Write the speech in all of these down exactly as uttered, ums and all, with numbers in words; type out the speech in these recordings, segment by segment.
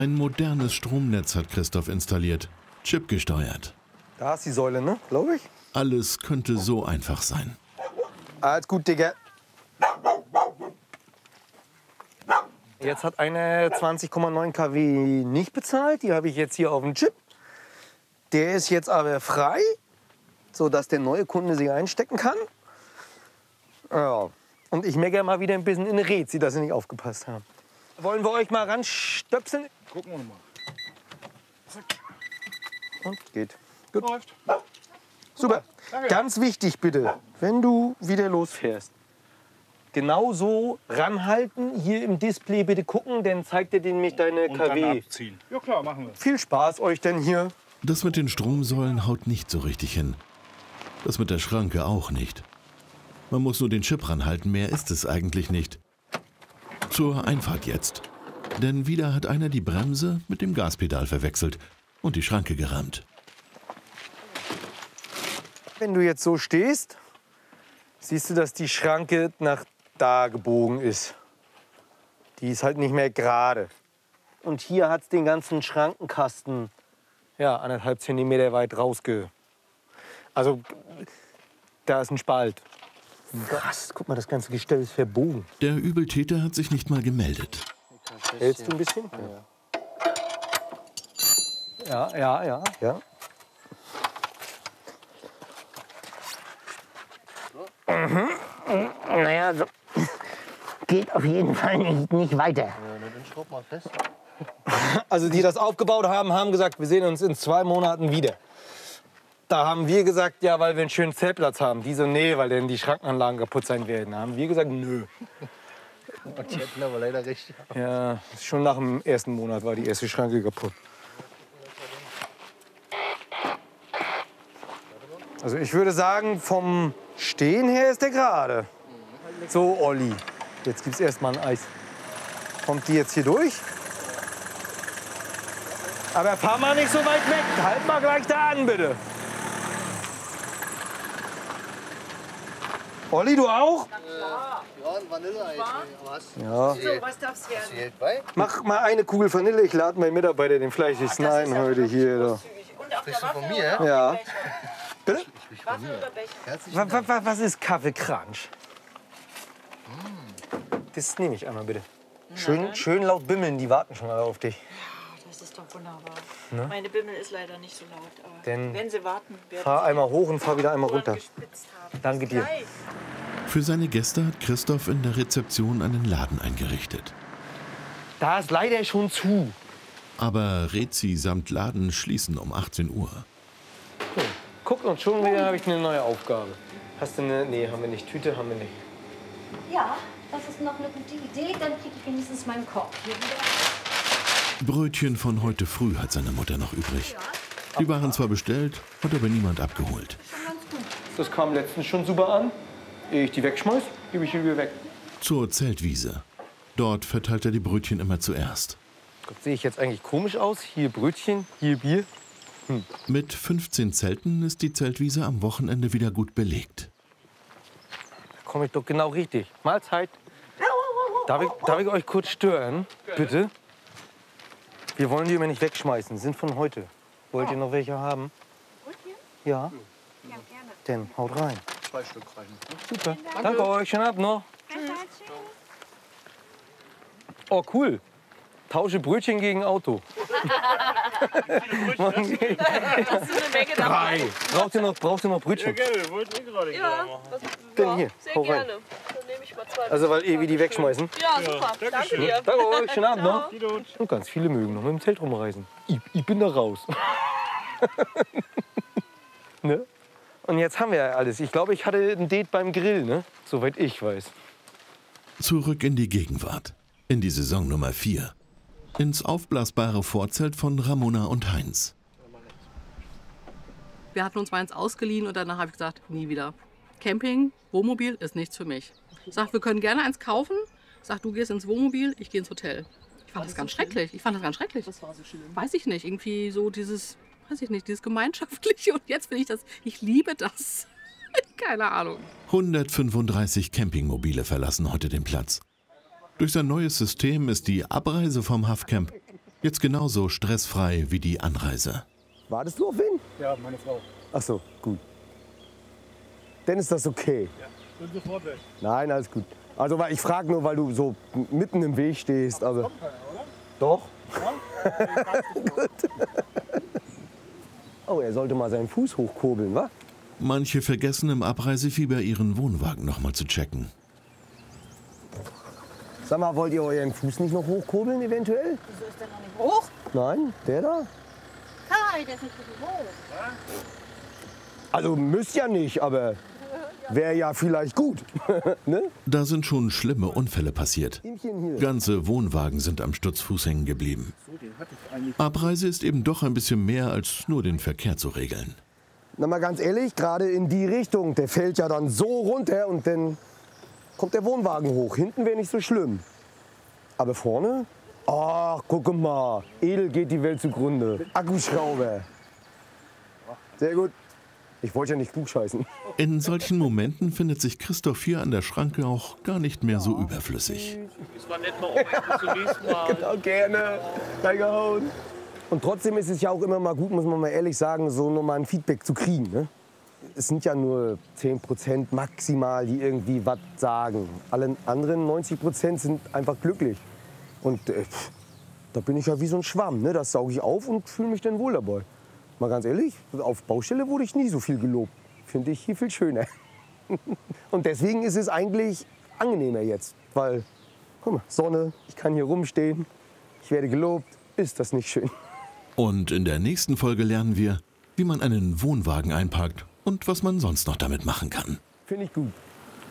Ein modernes Stromnetz hat Christoph installiert, chipgesteuert. Da ist die Säule, ne? Glaube ich. Alles könnte so einfach sein. Alles gut, Digga. Jetzt hat eine zwanzig Komma neun Kilowatt nicht bezahlt. Die habe ich jetzt hier auf dem Chip. Der ist jetzt aber frei, sodass der neue Kunde sich einstecken kann. Ja. Und ich meckere mal wieder ein bisschen in Rezi, dass Sie nicht aufgepasst haben. Wollen wir euch mal ranstöpseln? Gucken wir mal. Und geht. Gut. Läuft. Super. Danke. Ganz wichtig bitte, wenn du wieder losfährst, genau so ranhalten, hier im Display bitte gucken, dann zeigt dir nämlich deine Und dann K W. abziehen. Ja klar, machen wir. Viel Spaß euch denn hier. Das mit den Stromsäulen haut nicht so richtig hin. Das mit der Schranke auch nicht. Man muss nur den Chip ranhalten, mehr ist es eigentlich nicht. Zur Einfahrt jetzt. Denn wieder hat einer die Bremse mit dem Gaspedal verwechselt und die Schranke gerammt. Wenn du jetzt so stehst, siehst du, dass die Schranke nach da gebogen ist. Die ist halt nicht mehr gerade. Und hier hat es den ganzen Schrankenkasten ja, anderthalb Zentimeter weit rausge... Also, da ist ein Spalt. Krass, guck mal, das ganze Gestell ist verbogen. Der Übeltäter hat sich nicht mal gemeldet. Hältst du ein bisschen? Ja, ja, ja. ja. Mhm. Naja, so geht auf jeden Fall nicht, nicht weiter. Ja, dann schraub mal fest. Also die das aufgebaut haben, haben gesagt, wir sehen uns in zwei Monaten wieder. Da haben wir gesagt, ja, weil wir einen schönen Zeltplatz haben. Die so, nee, weil dann die Schrankenanlagen kaputt sein werden. Da haben wir gesagt, nö. Und die hätten aber leider recht. Ja, schon nach dem ersten Monat war die erste Schranke kaputt. Also ich würde sagen, vom Stehen her ist der gerade. So, Olli, jetzt gibt's erstmal ein Eis. Kommt die jetzt hier durch? Aber fahr mal nicht so weit weg. Halt mal gleich da an, bitte. Olli, du auch? Ja, ein Vanilleeis. Was? Ja. So, was darf's werden? Zählt bei? Mach mal eine Kugel Vanille. Ich lade meinen Mitarbeiter, den fleischigsten, ein heute hier. Da. Und auf der Sprichst du von Waffel mir? oder Ja. Becher? Bitte? Waffel oder Becher? Herzlichen Was, Dank. was, was ist Kaffeekranch? Das nehme ich einmal bitte. Schön, schön laut bimmeln, die warten schon alle auf dich. Das ist doch wunderbar. Meine Bimmel ist leider nicht so laut. Aber Denn wenn sie warten, werden fahr sie einmal hoch und fahr wieder einmal Ohren runter. gespitzt haben. Danke dir. Gleich. Für seine Gäste hat Christoph in der Rezeption einen Laden eingerichtet. Da ist leider schon zu. Aber Rezi samt Laden schließen um achtzehn Uhr. So, guck, und schon wieder habe ich eine neue Aufgabe. Hast du eine? Nee, haben wir nicht. Tüte haben wir nicht. Ja, das ist noch eine gute Idee. Dann kriege ich wenigstens meinen Korb hier wieder. Brötchen von heute früh hat seine Mutter noch übrig. Die waren zwar bestellt, hat aber niemand abgeholt. Das kam letztens schon super an. Ehe ich die wegschmeiß, gebe ich die wieder weg. Zur Zeltwiese. Dort verteilt er die Brötchen immer zuerst. Gott, sehe ich jetzt eigentlich komisch aus? Hier Brötchen, hier Bier. Hm. Mit fünfzehn Zelten ist die Zeltwiese am Wochenende wieder gut belegt. Da komme ich doch genau richtig. Mahlzeit. Darf ich, darf ich euch kurz stören? Bitte? Wir wollen die immer nicht wegschmeißen. Sind von heute. Wollt ihr noch welche haben? Brötchen? Ja? Ja, gerne. Dann haut rein. Zwei Stück reichen. Super. Danke euch. Schönen Abend noch. Oh, cool. Tausche Brötchen gegen Auto. Das ist eine Menge dabei. Braucht ihr noch, braucht ihr noch Brötchen? Gerne, wollte ich gerade Ja, was, Denn ja, hier, sehr hau rein. gerne. Dann nehme ich mal zwei. Also, weil eh wie die wegschmeißen. Ja, super. Danke dir. Danke euch. Schönen Abend noch. Ciao. Und ganz viele mögen noch mit dem Zelt rumreisen. Ich, ich bin da raus. Ne? Und jetzt haben wir ja alles. Ich glaube, ich hatte ein Date beim Grill, ne? Soweit ich weiß. Zurück in die Gegenwart. In die Saison Nummer vier. Ins aufblasbare Vorzelt von Ramona und Heinz. Wir hatten uns mal eins ausgeliehen und danach habe ich gesagt, nie wieder. Camping, Wohnmobil ist nichts für mich. Ich sag, wir können gerne eins kaufen. Ich sag, du gehst ins Wohnmobil, ich gehe ins Hotel. Ich fand das ganz schrecklich. Ich fand das ganz schrecklich. Das war so schön. Weiß ich nicht, irgendwie so dieses, weiß ich nicht, dieses Gemeinschaftliche. Und jetzt finde ich das, ich liebe das. Keine Ahnung. hundertfünfunddreißig Campingmobile verlassen heute den Platz. Durch sein neues System ist die Abreise vom Huffcamp Jetzt genauso stressfrei wie die Anreise. Wartest du auf wen? Ja, meine Frau. Ach so, gut. Dann ist das okay. Ja, bin sofort weg. Nein, alles gut. Also weil ich frage nur, weil du so mitten im Weg stehst. Also. Kommt keiner, oder? Doch. Ja? Gut. Oh, er sollte mal seinen Fuß hochkurbeln, wa? Manche vergessen im Abreisefieber ihren Wohnwagen noch mal zu checken. Sag mal, wollt ihr euren Fuß nicht noch hochkurbeln eventuell? Wieso ist der noch nicht hoch? Nein, der da? Hi, der ist nicht so hoch. Also müsst ja nicht, aber wäre ja vielleicht gut. Ne? Da sind schon schlimme Unfälle passiert. Ihmchen hier. Ganze Wohnwagen sind am Stutzfuß hängen geblieben. Abreise ist eben doch ein bisschen mehr als nur den Verkehr zu regeln. Na mal ganz ehrlich, gerade in die Richtung, der fällt ja dann so runter und dann kommt der Wohnwagen hoch. Hinten wäre nicht so schlimm. Aber vorne? Ach, guck mal, edel geht die Welt zugrunde. Akkuschrauber. Sehr gut. Ich wollte ja nicht klugscheißen. In solchen Momenten findet sich Christoph hier an der Schranke auch gar nicht mehr so überflüssig. Es war nett mal bis zum nächsten Mal. Genau, gerne. Reingehauen. Und trotzdem ist es ja auch immer mal gut, muss man mal ehrlich sagen, so nochmal ein Feedback zu kriegen. Ne? Es sind ja nur zehn Prozent maximal, die irgendwie was sagen. Alle anderen neunzig Prozent sind einfach glücklich. Und äh, da bin ich ja wie so ein Schwamm. Ne? Das sauge ich auf und fühle mich dann wohl dabei. Mal ganz ehrlich, auf Baustelle wurde ich nie so viel gelobt. Finde ich hier viel schöner. Und deswegen ist es eigentlich angenehmer jetzt. Weil, guck mal, Sonne, ich kann hier rumstehen, ich werde gelobt. Ist das nicht schön? Und in der nächsten Folge lernen wir, wie man einen Wohnwagen einparkt und was man sonst noch damit machen kann. Finde ich gut.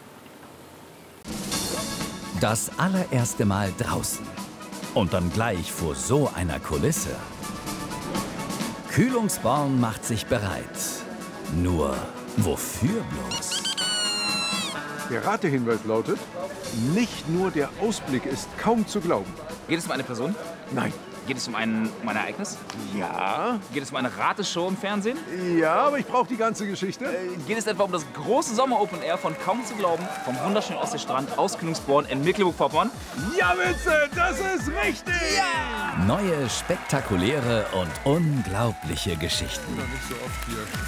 Das allererste Mal draußen. Und dann gleich vor so einer Kulisse. Kühlungsborn macht sich bereit. Nur wofür bloß? Der Ratehinweis lautet, nicht nur der Ausblick ist kaum zu glauben. Geht es um eine Person? Nein. Geht es um ein, um ein Ereignis? Ja. Geht es um eine Rateshow im Fernsehen? Ja, aber ich brauche die ganze Geschichte. Äh, geht es etwa um das große Sommer-Open Air von Kaum zu glauben vom wunderschönen Ostseestrand aus Kühlungsborn in Mecklenburg-Vorpommern? Ja, Witze, das ist richtig! Ja! Neue, spektakuläre und unglaubliche Geschichten. Nicht so oft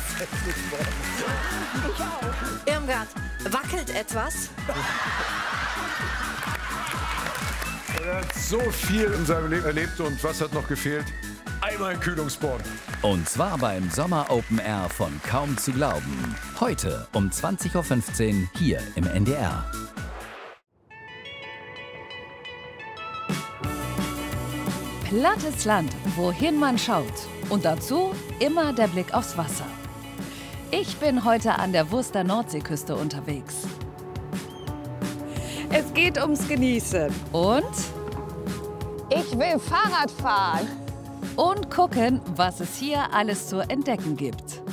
hier. Irmgard, wackelt etwas? Er hat so viel in seinem Leben erlebt und was hat noch gefehlt? Einmal ein Kühlungsborn. Und zwar beim Sommer-Open Air von Kaum zu glauben. Heute um zwanzig Uhr fünfzehn hier im N D R. Plattes Land, wohin man schaut. Und dazu immer der Blick aufs Wasser. Ich bin heute an der Wurster Nordseeküste unterwegs. Es geht ums Genießen. Und? Ich will Fahrrad fahren. Und gucken, was es hier alles zu entdecken gibt.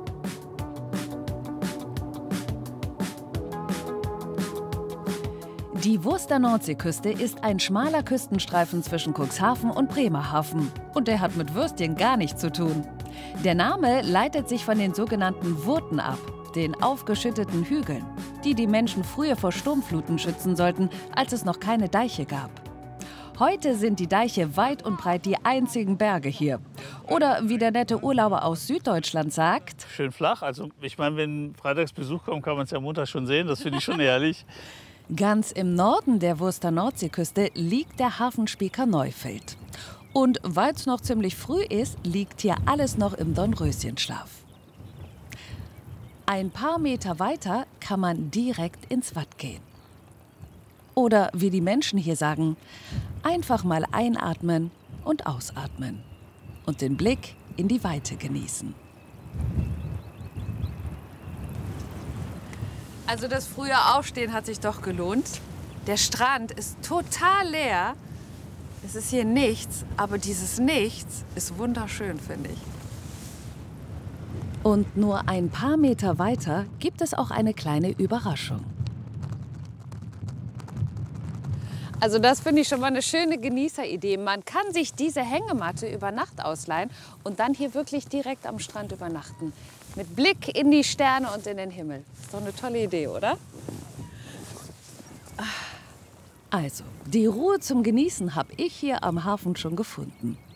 Die Wurster Nordseeküste ist ein schmaler Küstenstreifen zwischen Cuxhaven und Bremerhaven. Und der hat mit Würstchen gar nichts zu tun. Der Name leitet sich von den sogenannten Wurten ab, den aufgeschütteten Hügeln, die die Menschen früher vor Sturmfluten schützen sollten, als es noch keine Deiche gab. Heute sind die Deiche weit und breit die einzigen Berge hier. Oder wie der nette Urlauber aus Süddeutschland sagt: Schön flach. Also ich meine, wenn freitags Besuch kommt, kann man es ja Montag schon sehen. Das finde ich schon herrlich. Ganz im Norden der Wurster Nordseeküste liegt der Hafen Spieker-Neufeld. Und weil es noch ziemlich früh ist, liegt hier alles noch im Dornröschenschlaf. Ein paar Meter weiter kann man direkt ins Watt gehen. Oder wie die Menschen hier sagen, einfach mal einatmen und ausatmen. Und den Blick in die Weite genießen. Also das frühe Aufstehen hat sich doch gelohnt. Der Strand ist total leer. Es ist hier nichts, aber dieses Nichts ist wunderschön, finde ich. Und nur ein paar Meter weiter gibt es auch eine kleine Überraschung. Also das finde ich schon mal eine schöne Genießeridee. Man kann sich diese Hängematte über Nacht ausleihen und dann hier wirklich direkt am Strand übernachten. Mit Blick in die Sterne und in den Himmel. Ist doch eine tolle Idee, oder? Also, die Ruhe zum Genießen habe ich hier am Hafen schon gefunden.